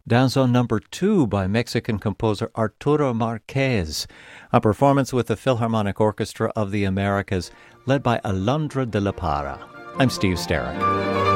Danzo number 2 by Mexican composer Arturo Marquez, a performance with the Philharmonic Orchestra of the Americas, led by Alondra de la Parra. I'm Steve Sterrick.